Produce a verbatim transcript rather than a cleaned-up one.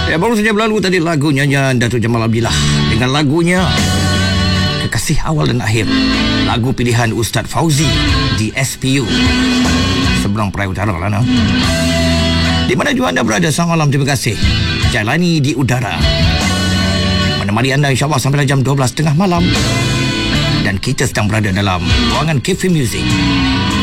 Ya, baru saja berlalu tadi lagu nyanyian Datuk Jamal Abdillah dengan lagunya Kekasih Awal dan Akhir, lagu pilihan Ustaz Fauzi di S P U Seberang Perai Utara lah, nah. Di mana juga anda berada, selamat malam, terima kasih. Jalani di Udara menemani anda insyaAllah sampai jam dua belas tengah malam. Dan kita sedang berada dalam ruangan Cafe Music.